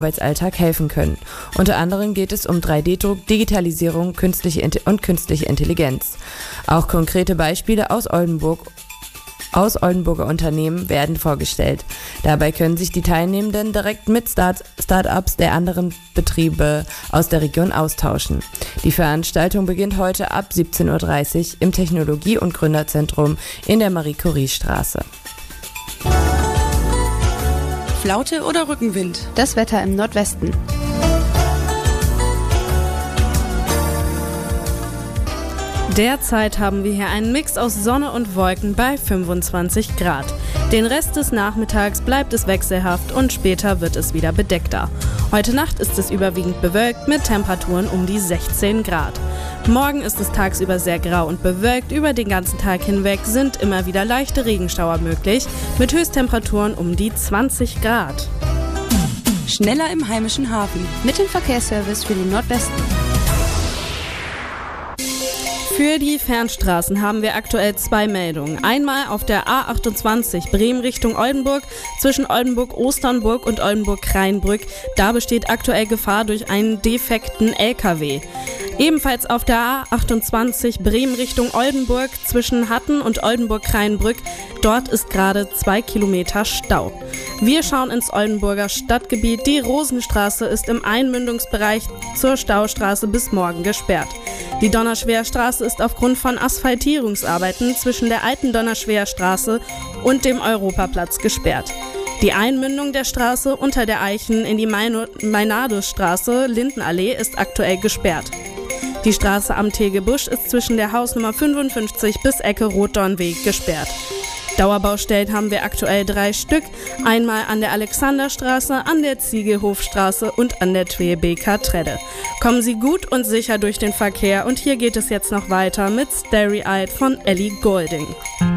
Arbeitsalltag helfen können. Unter anderem geht es um 3D-Druck, Digitalisierung und künstliche Intelligenz. Auch konkrete Beispiele aus Oldenburger Unternehmen werden vorgestellt. Dabei können sich die Teilnehmenden direkt mit Start-ups der anderen Betriebe aus der Region austauschen. Die Veranstaltung beginnt heute ab 17:30 Uhr im Technologie- und Gründerzentrum in der Marie-Curie-Straße. Flaute oder Rückenwind? Das Wetter im Nordwesten. Derzeit haben wir hier einen Mix aus Sonne und Wolken bei 25 Grad. Den Rest des Nachmittags bleibt es wechselhaft und später wird es wieder bedeckter. Heute Nacht ist es überwiegend bewölkt mit Temperaturen um die 16 Grad. Morgen ist es tagsüber sehr grau und bewölkt. Über den ganzen Tag hinweg sind immer wieder leichte Regenschauer möglich mit Höchsttemperaturen um die 20 Grad. Schneller im heimischen Hafen. Mit dem Verkehrsservice für den Nordwesten. Für die Fernstraßen haben wir aktuell 2 Meldungen. Einmal auf der A28 Bremen Richtung Oldenburg zwischen Oldenburg-Osternburg und Oldenburg-Kreinbrück. Da besteht aktuell Gefahr durch einen defekten LKW. Ebenfalls auf der A28 Bremen Richtung Oldenburg zwischen Hatten und Oldenburg-Kreinbrück. Dort ist gerade 2 Kilometer Stau. Wir schauen ins Oldenburger Stadtgebiet. Die Rosenstraße ist im Einmündungsbereich zur Staustraße bis morgen gesperrt. Die Donnerschwerstraße ist aufgrund von Asphaltierungsarbeiten zwischen der alten Donnerschwerstraße und dem Europaplatz gesperrt. Die Einmündung der Straße unter der Eichen in die Meinardusstraße Lindenallee ist aktuell gesperrt. Die Straße am Tegebusch ist zwischen der Hausnummer 55 bis Ecke Rotdornweg gesperrt. Dauerbaustellen haben wir aktuell 3 Stück, einmal an der Alexanderstraße, an der Ziegelhofstraße und an der Tweebeker Tredde. Kommen Sie gut und sicher durch den Verkehr und hier geht es jetzt noch weiter mit Starry Eyed von Ellie Goulding.